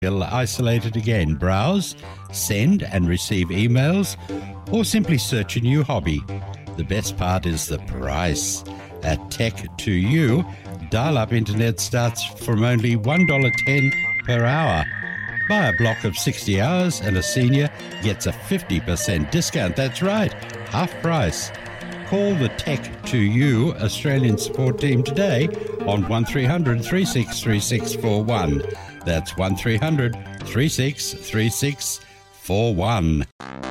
You'll isolate it again. Browse, send and receive emails, or simply search a new hobby. The best part is the price. At Tech2U, dial-up internet starts from only $1.10 per hour. Buy a block of 60 hours and a senior gets a 50% discount. That's right, half price. Call the Tech2U Australian support team today on 1300 363641. That's 1300 363641.